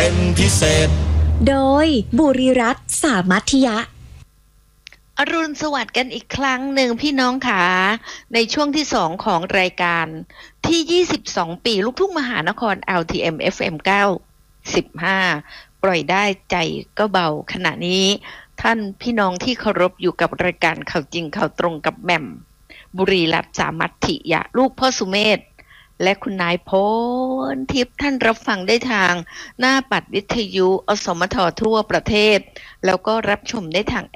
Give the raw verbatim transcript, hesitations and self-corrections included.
เป็นพิเศษโดยบุรีรัตน์สามัธยะอรุณสวัสดิ์กันอีกครั้งหนึ่งพี่น้องขาในช่วงที่สองของรายการที่ยี่สิบสองปีลูกทุ่งมหานคร แอล ที เอ็ม เอฟ เอ็ม เก้าสิบห้าปล่อยได้ใจก็เบาขณะนี้ท่านพี่น้องที่เคารพอยู่กับรายการข่าวจริงข่าวตรงกับแหม่มบุรีรัตน์สามัธยะลูกพ่อสุเมธและคุณนายพลทิพย์ท่านรับฟังได้ทางหน้าปัดวิทยุอสมททั่วประเทศแล้วก็รับชมได้ทาง